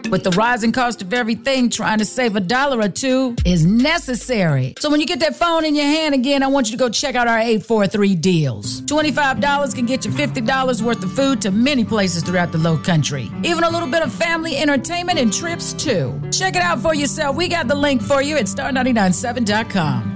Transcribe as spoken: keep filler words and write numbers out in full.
With the rising cost of everything, trying to save a dollar or two is necessary. So when you get that phone in your hand again, I want you to go check out our eight four three deals. twenty-five dollars can get you fifty dollars worth of food to many places throughout the low country. Even a little bit of family entertainment and trips, too. Check it out for yourself. We got the link for you at star nine nine seven dot com.